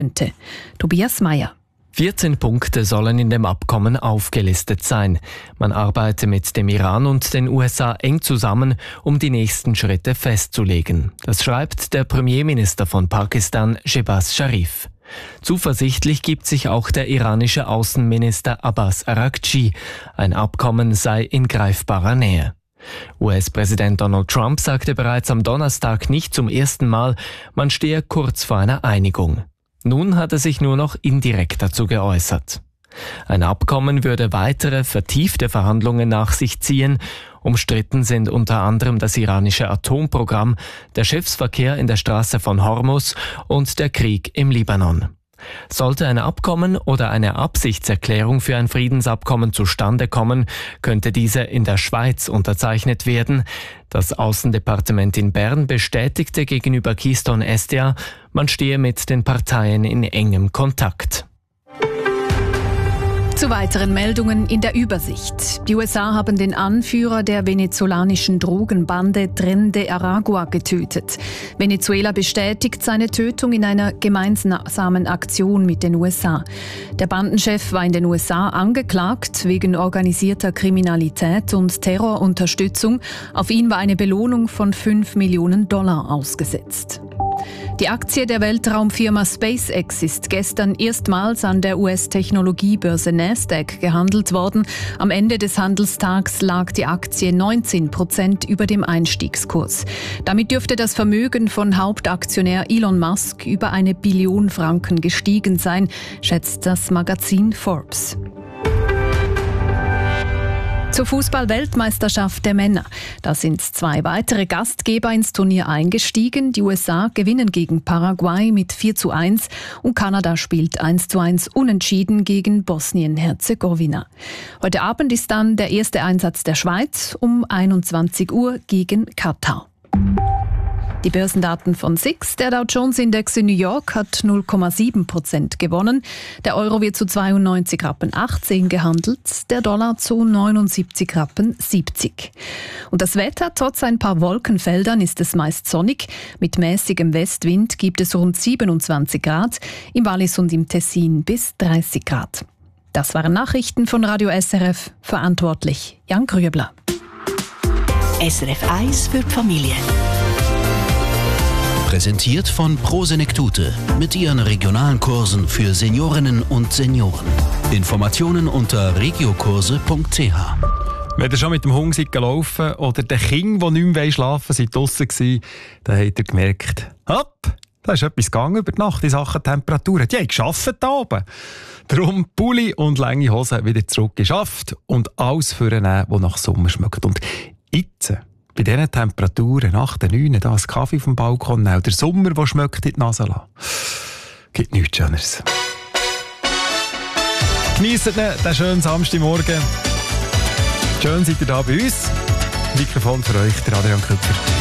könnte. Tobias Meyer. 14 Punkte sollen in dem Abkommen aufgelistet sein. Man arbeite mit dem Iran und den USA eng zusammen, um die nächsten Schritte festzulegen. Das schreibt der Premierminister von Pakistan, Shehbaz Sharif. Zuversichtlich gibt sich auch der iranische Außenminister Abbas Araghchi. Ein Abkommen sei in greifbarer Nähe. US-Präsident Donald Trump sagte bereits am Donnerstag nicht zum ersten Mal, man stehe kurz vor einer Einigung. Nun hat er sich nur noch indirekt dazu geäußert. Ein Abkommen würde weitere vertiefte Verhandlungen nach sich ziehen. Umstritten sind unter anderem das iranische Atomprogramm, der Schiffsverkehr in der Straße von Hormuz und der Krieg im Libanon. Sollte ein Abkommen oder eine Absichtserklärung für ein Friedensabkommen zustande kommen, könnte diese in der Schweiz unterzeichnet werden. Das Außendepartement in Bern bestätigte gegenüber Keystone SDA, man stehe mit den Parteien in engem Kontakt. Zu weiteren Meldungen in der Übersicht. Die USA haben den Anführer der venezolanischen Drogenbande Tren de Aragua getötet. Venezuela bestätigt seine Tötung in einer gemeinsamen Aktion mit den USA. Der Bandenchef war in den USA angeklagt wegen organisierter Kriminalität und Terrorunterstützung. Auf ihn war eine Belohnung von $5 Millionen ausgesetzt. Die Aktie der Weltraumfirma SpaceX ist gestern erstmals an der US-Technologiebörse Nasdaq gehandelt worden. Am Ende des Handelstags lag die Aktie 19% über dem Einstiegskurs. Damit dürfte das Vermögen von Hauptaktionär Elon Musk über 1 Billion Franken gestiegen sein, schätzt das Magazin Forbes. Zur Fußball-Weltmeisterschaft der Männer. Da sind 2 weitere Gastgeber ins Turnier eingestiegen. Die USA gewinnen gegen Paraguay mit 4:1 und Kanada spielt 1:1 unentschieden gegen Bosnien-Herzegowina. Heute Abend ist dann der erste Einsatz der Schweiz um 21 Uhr gegen Katar. Die Börsendaten von SIX. Der Dow Jones Index in New York hat 0,7% gewonnen. Der Euro wird zu 92,18 Rappen gehandelt, der Dollar zu 79,70 Rappen. Und das Wetter, trotz ein paar Wolkenfeldern, ist es meist sonnig. Mit mäßigem Westwind gibt es rund 27 Grad, im Wallis und im Tessin bis 30 Grad. Das waren Nachrichten von Radio SRF, verantwortlich Jan Grübler. SRF 1 für die Familie. Präsentiert von Prosenektute mit ihren regionalen Kursen für Seniorinnen und Senioren. Informationen unter regiokurse.ch. Wenn ihr schon mit dem Hund gelaufen oder der Kind, der nicht mehr schlafen will, draussen war, dann habt ihr gemerkt, hopp, da ist etwas gegangen über die Nacht in Sachen Temperaturen. Die haben gearbeitet da oben. Darum Pulli und lange Hosen wieder zurück geschafft und alles vornehmen, was nach Sommer schmeckt. Und jetzt, bei diesen Temperaturen nach den 9 da einen Kaffee vom Balkon nehmen, der Sommer, der schmeckt, in die Nase lassen. Gibt nichts Schöneres. Genießt den schönen Samstagmorgen. Schön seid ihr da bei uns. Mikrofon für euch, der Adrian Küpfer.